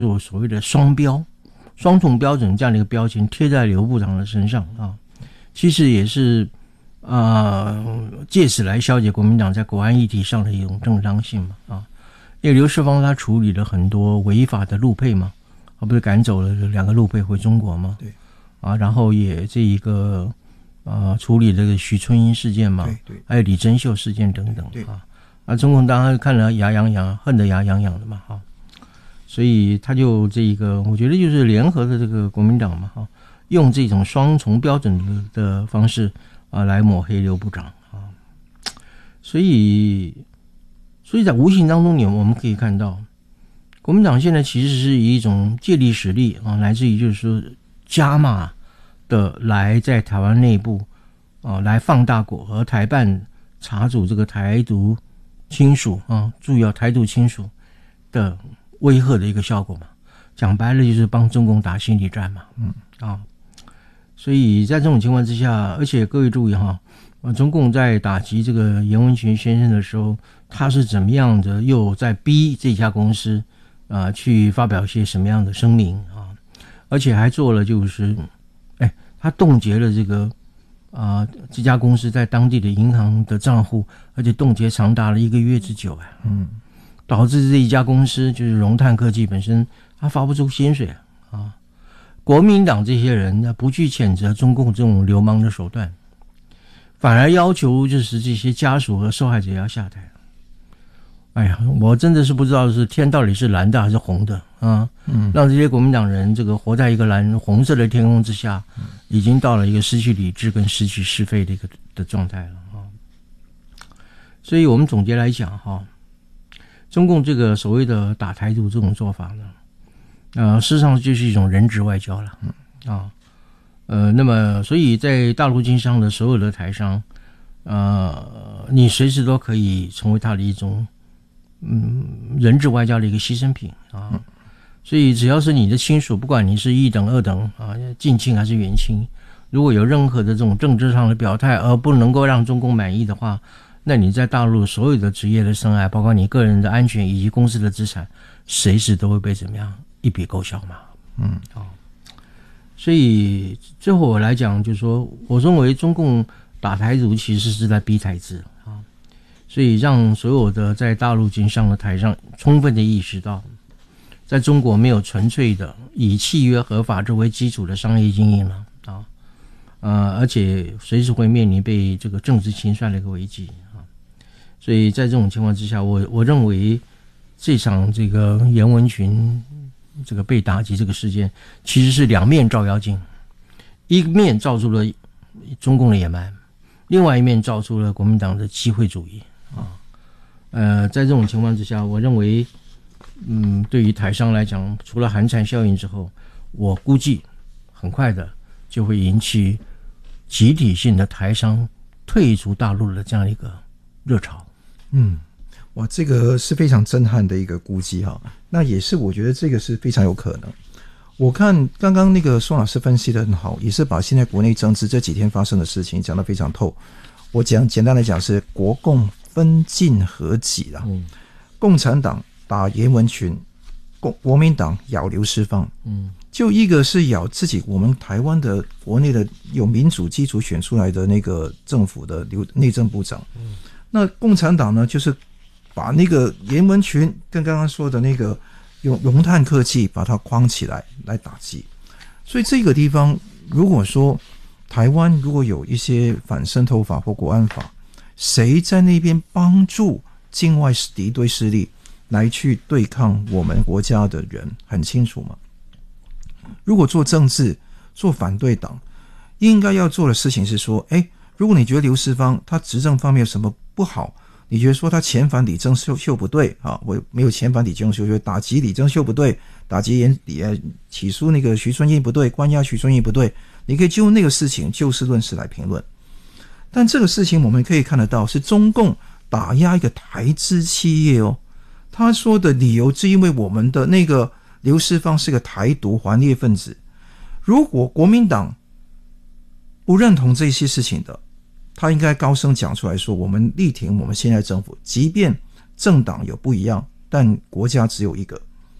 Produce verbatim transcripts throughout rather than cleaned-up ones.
有所谓的双标、双重标准这样的一个标签贴在刘部长的身上啊，其实也是啊，借此来消解国民党在国安议题上的一种正当性嘛啊。因为刘世芳他处理了很多违法的陆配嘛，他不是赶走了两个陆配回中国吗？ 对啊，然后也这一个呃处理这个许春英事件嘛， 对对， 还有李珍秀事件等等对啊。啊，中共当然看了牙痒痒，恨得牙痒痒的嘛哈，所以他就这一个，我觉得就是联合的这个国民党嘛哈，用这种双重标准的的方式啊来抹黑刘部长啊，所以所以在无形当中，你我们可以看到，国民党现在其实是以一种借力使力啊，来自于就是说加码的来在台湾内部啊来放大国和台办查处这个台独亲属啊，注意要台独亲属的威吓的一个效果嘛，讲白了就是帮中共打心理战嘛，嗯啊，所以在这种情况之下，而且各位注意哈，啊，中共在打击这个严文群先生的时候，他是怎么样的又在逼这家公司啊去发表一些什么样的声明啊，而且还做了就是，哎，他冻结了这个。啊、呃，这家公司在当地的银行的账户，而且冻结长达了一个月之久啊，嗯，导致这一家公司就是荣碳科技本身，它发不出薪水啊。国民党这些人呢，不去谴责中共这种流氓的手段，反而要求就是这些家属和受害者要下台。哎呀，我真的是不知道是天到底是蓝的还是红的啊！嗯，让这些国民党人这个活在一个蓝红色的天空之下，已经到了一个失去理智跟失去是非的一个的状态了啊！所以我们总结来讲哈，中共这个所谓的打台独这种做法呢，呃，事实上就是一种人质外交了啊。呃，那么所以在大陆经商的所有的台商，呃，你随时都可以成为他的一种。嗯，人质外交的一个牺牲品啊，所以只要是你的亲属，不管你是一等、二等啊，近亲还是远亲，如果有任何的这种政治上的表态，而不能够让中共满意的话，那你在大陆所有的职业的生涯，包括你个人的安全以及公司的资产，随时都会被怎么样一笔勾销嘛。嗯，啊，所以最后我来讲，就是说，我认为中共打台独其实是在逼台制。所以让所有的在大陆经商的台上充分的意识到，在中国没有纯粹的以契约合法作为基础的商业经营了啊，呃，而且随时会面临被这个政治清算的一个危机啊。所以在这种情况之下，我我认为这场这个严文群这个被打击这个事件，其实是两面照妖镜，一面照出了中共的野蛮，另外一面照出了国民党的机会主义。啊，呃，在这种情况之下，我认为，嗯，对于台商来讲，除了寒蝉效应之后，我估计很快的就会引起集体性的台商退出大陆的这样一个热潮。 嗯，哇，这个是非常震撼的一个估计哈。那也是我觉得这个是非常有可能。我看刚刚那个宋老师分析的很好，也是把现在国内政治这几天发生的事情讲得非常透。我讲简单来讲是国共分进合击啦，嗯，共产党打严文群，国国民党咬刘世芳，嗯，就一个是咬自己我们台湾的国内的有民主基础选出来的那个政府的刘内政部长，嗯，那共产党呢就是把那个严文群跟刚刚说的那个用融碳科技把它框起来来打击，所以这个地方如果说台湾如果有一些反渗透法或国安法，谁在那边帮助境外敌对势力来去对抗我们国家的人很清楚嘛。如果做政治做反对党，应该要做的事情是说，诶，如果你觉得刘世芳他执政方面有什么不好，你觉得说他遣返李正秀秀不对啊，我没有遣返李正秀，就打击李正秀不对，打击严呃起诉那个徐春英不对，关押徐春英不对，你可以就那个事情就事论事来评论。但这个事情我们可以看得到是中共打压一个台资企业哦，他说的理由是因为我们的那个刘世芳是个台独顽劣分子，如果国民党不认同这些事情的，他应该高声讲出来说，我们力挺我们现在政府，即便政党有不一样，但国家只有一个。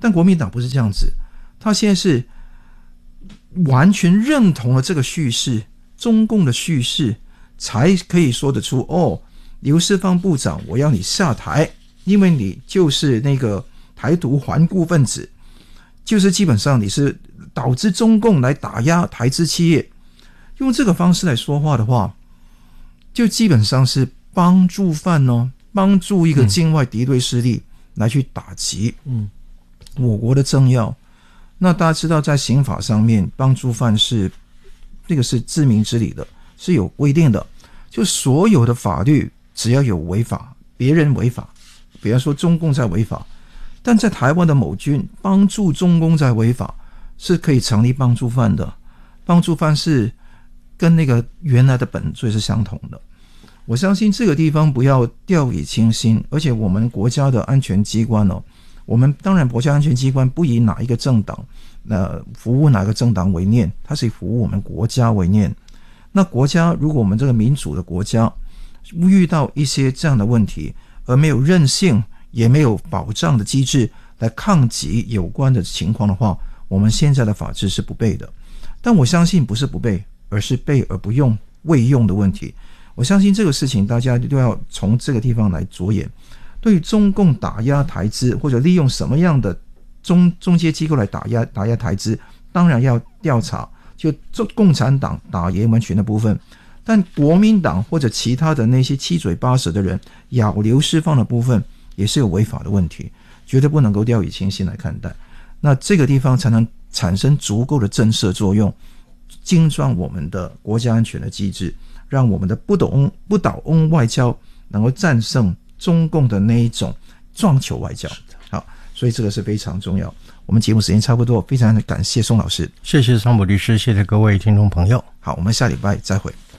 但国民党不是这样子，他现在是完全认同了这个叙事，中共的叙事，才可以说得出哦，刘世芳部长我要你下台，因为你就是那个台独顽固分子，就是基本上你是导致中共来打压台资企业，用这个方式来说话的话，就基本上是帮助犯哦，帮助一个境外敌对势力来去打击嗯我国的政要。那大家知道在刑法上面帮助犯是这个是自明之理的，是有规定的，就所有的法律只要有违法，别人违法，比方说中共在违法，但在台湾的某军帮助中共在违法，是可以成立帮助犯的，帮助犯是跟那个原来的本罪是相同的。我相信这个地方不要掉以轻心，而且我们国家的安全机关哦，我们当然国家安全机关不以哪一个政党呃服务哪个政党为念，它是以服务我们国家为念。那国家如果我们这个民主的国家遇到一些这样的问题，而没有韧性也没有保障的机制来抗击有关的情况的话，我们现在的法治是不备的。但我相信不是不备，而是备而不用，未用的问题。我相信这个事情大家都要从这个地方来着眼。对于中共打压台资，或者利用什么样的中中介机构来打压打压台资，当然要调查，就共产党打严文群的部分，但国民党或者其他的那些七嘴八舌的人咬刘世芳的部分也是有违法的问题，绝对不能够掉以轻心来看待。那这个地方才能产生足够的震慑作用，精壮我们的国家安全的机制，让我们的不倒不倒翁外交能够战胜中共的那一种撞球外交。好，所以这个是非常重要。我们节目时间差不多，非常感谢宋老师， 谢谢桑普律师，谢谢各位听众朋友。 好，我们下礼拜再会。